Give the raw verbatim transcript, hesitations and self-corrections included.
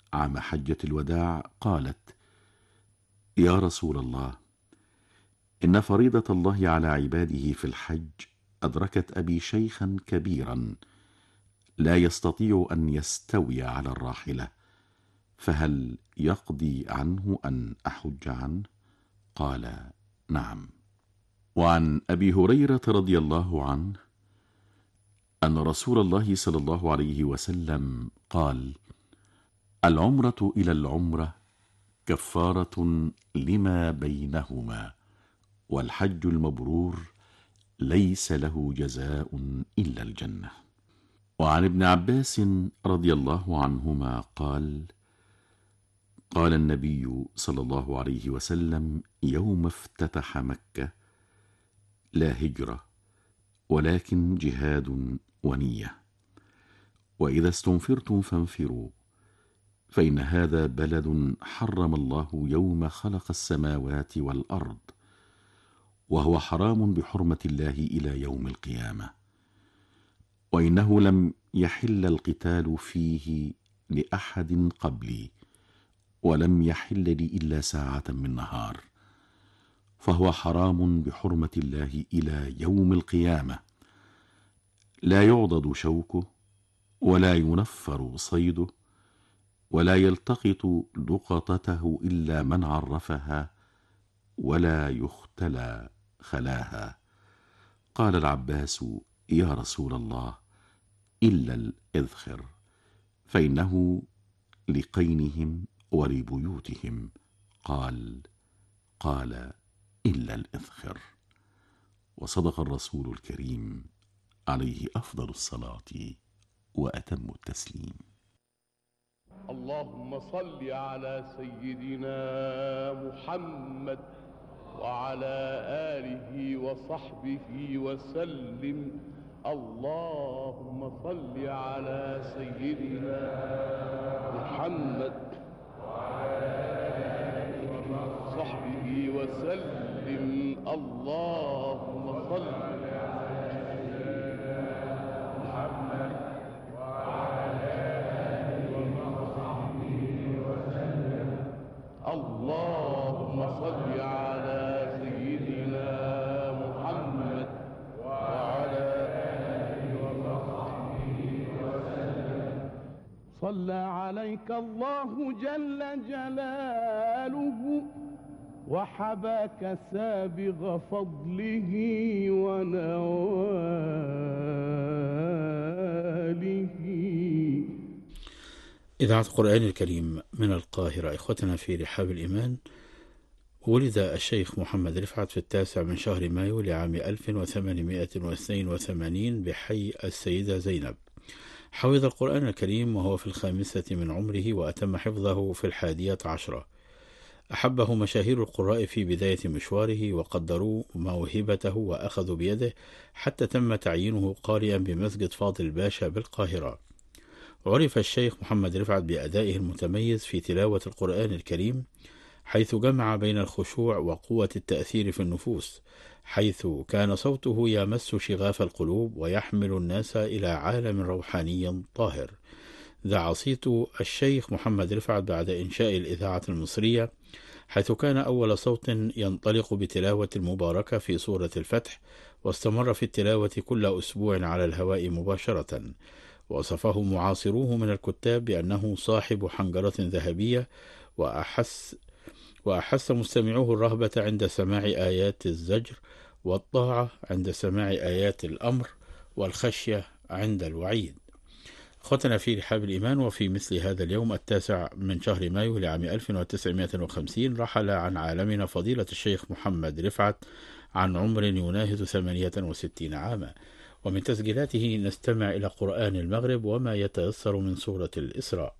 عام حجة الوداع قالت: يا رسول الله، إن فريضة الله على عباده في الحج أدركت أبي شيخا كبيرا لا يستطيع أن يستوي على الراحلة، فهل يقضي عنه أن أحج عنه؟ قال: نعم. وعن أبي هريرة رضي الله عنه أن رسول الله صلى الله عليه وسلم قال: العمرة إلى العمرة كفارة لما بينهما، والحج المبرور ليس له جزاء إلا الجنة. وعن ابن عباس رضي الله عنهما قال: قال النبي صلى الله عليه وسلم يوم افتتح مكة: لا هجرة ولكن جهاد ونية، وإذا استنفرتم فانفروا، فإن هذا بلد حرم الله يوم خلق السماوات والأرض، وهو حرام بحرمة الله إلى يوم القيامة، وإنه لم يحل القتال فيه لأحد قبلي، ولم يحل لي إلا ساعة من نهار، فهو حرام بحرمة الله إلى يوم القيامة، لا يعضد شوكه ولا ينفر صيده، ولا يلتقط لقطته إلا من عرفها، ولا يختلى خلاها. قال العباس: يا رسول الله، إلا الإذخر، فإنه لقينهم ولبيوتهم. قال: قال إلا الإذخر. وصدق الرسول الكريم عليه أفضل الصلاة وأتم التسليم. اللهم صل على سيدنا محمد وعلى آله وصحبه وسلم. اللهم صل على سيدنا محمد وعلى آله وصحبه وسلم. اللهم صل على سيدنا محمد وعلى آله وصحبه وسلم. اللهم صل على سيدنا محمد وعلى آله وصحبه وسلم. صلى عليك الله جل جلاله، وحباك سابغ فضله ونواله. إذاعة القرآن الكريم من القاهرة. إخوتنا في رحاب الإيمان، ولد الشيخ محمد رفعت في التاسع من شهر مايو لعام ألف وثمانمائة واثنين وثمانين بحي السيدة زينب. حفظ القرآن الكريم وهو في الخامسة من عمره، وأتم حفظه في الحادية عشرة. أحبه مشاهير القراء في بداية مشواره، وقدروا موهبته وأخذوا بيده حتى تم تعيينه قارئا بمسجد فاضل باشا بالقاهرة. عرف الشيخ محمد رفعت بأدائه المتميز في تلاوة القرآن الكريم، حيث جمع بين الخشوع وقوة التأثير في النفوس، حيث كان صوته يمس شغاف القلوب ويحمل الناس إلى عالم روحاني طاهر. ذاع صيت الشيخ محمد رفعت بعد إنشاء الإذاعة المصرية، حيث كان أول صوت ينطلق بتلاوة المباركة في سورة الفتح، واستمر في التلاوة كل أسبوع على الهواء مباشرة. وصفه معاصروه من الكتاب بأنه صاحب حنجرة ذهبية، وأحس وأحس مستمعوه الرهبة عند سماع آيات الزجر، والطاعة عند سماع آيات الأمر، والخشية عند الوعيد. أخوتنا في رحاب الإيمان، وفي مثل هذا اليوم التاسع من شهر مايو لعام ألف وتسعمائة وخمسين رحل عن عالمنا فضيلة الشيخ محمد رفعت عن عمر يناهز ثمانية وستين عاما. ومن تسجيلاته نستمع إلى قرآن المغرب وما يتيسر من سورة الإسراء.